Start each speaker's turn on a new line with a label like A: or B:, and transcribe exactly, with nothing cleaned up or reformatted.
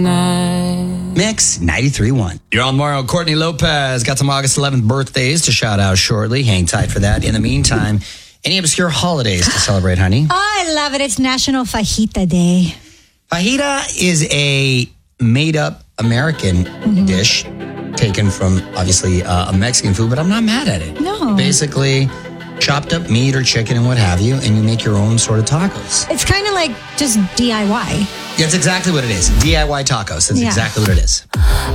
A: Mix ninety-three point one. You're on tomorrow. Courtney Lopez got some August eleventh birthdays to shout out shortly. Hang tight for that. In the meantime, any obscure holidays to celebrate, honey?
B: Oh, I love it. It's National Fajita Day.
A: Fajita is a made-up American mm-hmm. dish taken from, obviously, uh, a Mexican food, but I'm not mad at it.
B: No.
A: Basically, chopped up meat or chicken and what have you, and you make your own sort of tacos.
B: It's kind of like just D I Y.
A: That's exactly what it is. D I Y tacos. That's
B: yeah.
A: exactly what it is.